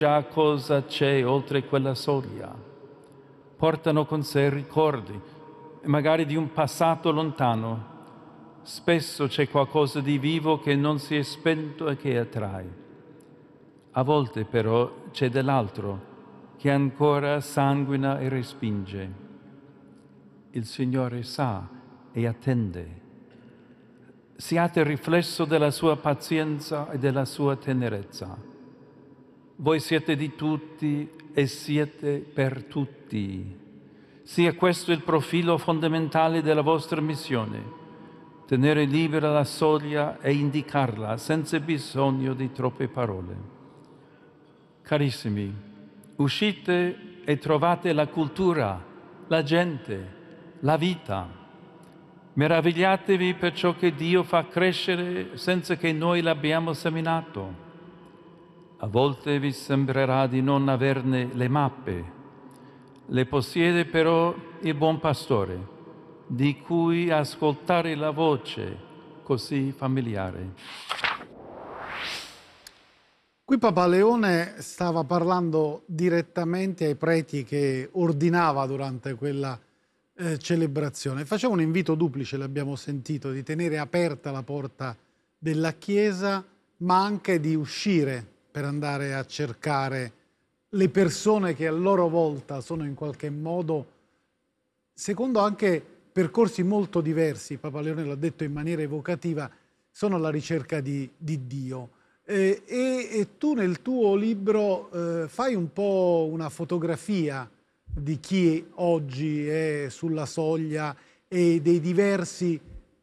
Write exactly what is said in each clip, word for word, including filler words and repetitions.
già cosa c'è oltre quella soglia. Portano con sé ricordi, magari di un passato lontano. Spesso c'è qualcosa di vivo che non si è spento e che attrae. A volte però c'è dell'altro che ancora sanguina e respinge. Il Signore sa e attende. Siate il riflesso della sua pazienza e della sua tenerezza. Voi siete di tutti e siete per tutti. Sia questo il profilo fondamentale della vostra missione. Tenere libera la soglia e indicarla senza bisogno di troppe parole. Carissimi, uscite e trovate la cultura, la gente, la vita. Meravigliatevi per ciò che Dio fa crescere senza che noi l'abbiamo seminato. A volte vi sembrerà di non averne le mappe. Le possiede però il buon pastore, di cui ascoltare la voce così familiare. Qui Papa Leone stava parlando direttamente ai preti che ordinava durante quella eh, celebrazione. Faceva un invito duplice, l'abbiamo sentito, di tenere aperta la porta della Chiesa, ma anche di uscire per andare a cercare le persone che a loro volta sono in qualche modo, secondo anche percorsi molto diversi, Papa Leone l'ha detto in maniera evocativa, sono alla ricerca di, di Dio. Eh, e, e tu nel tuo libro eh, fai un po' una fotografia di chi oggi è sulla soglia e dei diversi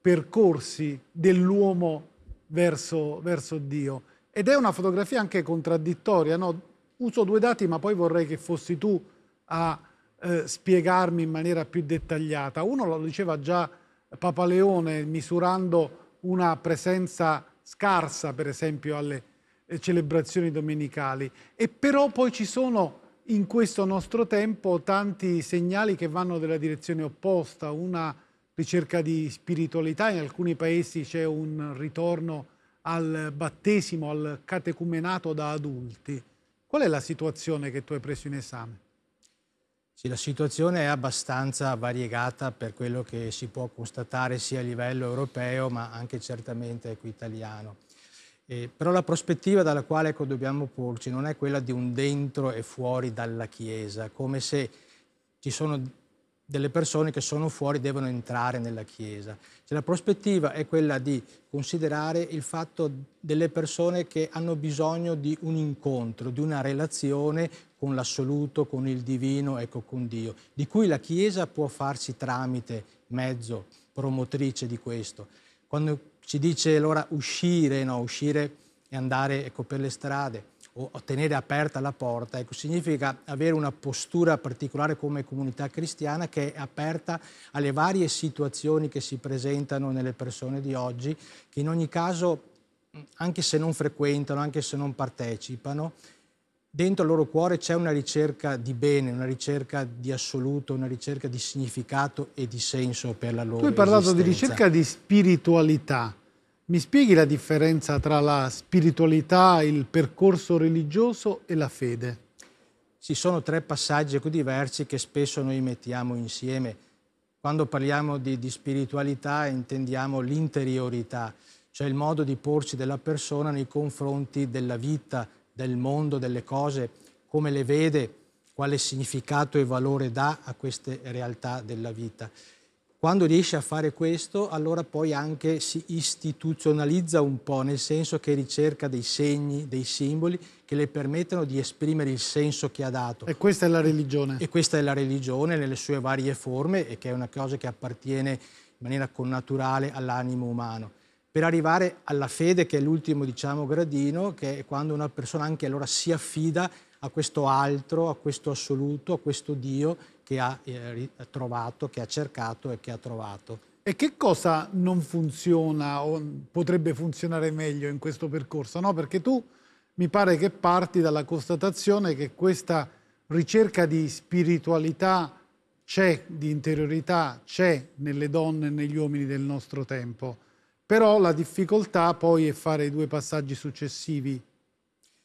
percorsi dell'uomo verso, verso Dio. Ed è una fotografia anche contraddittoria, no? Uso due dati, ma poi vorrei che fossi tu a eh, spiegarmi in maniera più dettagliata. Uno lo diceva già Papa Leone, misurando una presenza scarsa, per esempio, alle eh, celebrazioni domenicali. E però poi ci sono in questo nostro tempo tanti segnali che vanno nella direzione opposta, una ricerca di spiritualità, in alcuni paesi c'è un ritorno al battesimo, al catecumenato da adulti. Qual è la situazione che tu hai preso in esame? Sì, la situazione è abbastanza variegata per quello che si può constatare sia a livello europeo ma anche certamente ecco, italiano. Eh, però la prospettiva dalla quale ecco, dobbiamo porci non è quella di un dentro e fuori dalla Chiesa, come se ci sono delle persone che sono fuori devono entrare nella Chiesa. Cioè, la prospettiva è quella di considerare il fatto delle persone che hanno bisogno di un incontro, di una relazione con l'assoluto, con il divino, ecco, con Dio, di cui la Chiesa può farsi tramite, mezzo, promotrice di questo. Quando ci dice allora uscire, no, uscire e andare ecco, per le strade, o tenere aperta la porta, ecco, significa avere una postura particolare come comunità cristiana che è aperta alle varie situazioni che si presentano nelle persone di oggi, che in ogni caso, anche se non frequentano, anche se non partecipano, dentro il loro cuore c'è una ricerca di bene, una ricerca di assoluto, una ricerca di significato e di senso per la loro esistenza. Tu hai parlato di ricerca di spiritualità. Mi spieghi la differenza tra la spiritualità, il percorso religioso e la fede? Ci sono tre passaggi diversi che spesso noi mettiamo insieme. Quando parliamo di, di spiritualità intendiamo l'interiorità, cioè il modo di porsi della persona nei confronti della vita, del mondo, delle cose, come le vede, quale significato e valore dà a queste realtà della vita. Quando riesce a fare questo, allora poi anche si istituzionalizza un po', nel senso che ricerca dei segni, dei simboli che le permettono di esprimere il senso che ha dato. E questa è la religione? E questa è la religione nelle sue varie forme e che è una cosa che appartiene in maniera connaturale all'animo umano. Per arrivare alla fede, che è l'ultimo, diciamo, gradino, che è quando una persona anche allora si affida a questo altro, a questo assoluto, a questo Dio che ha eh, trovato, che ha cercato e che ha trovato. E che cosa non funziona o potrebbe funzionare meglio in questo percorso? No, perché tu mi pare che parti dalla constatazione che questa ricerca di spiritualità c'è, di interiorità c'è nelle donne e negli uomini del nostro tempo, però la difficoltà poi è fare i due passaggi successivi.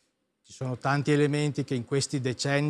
Ci sono tanti elementi che in questi decenni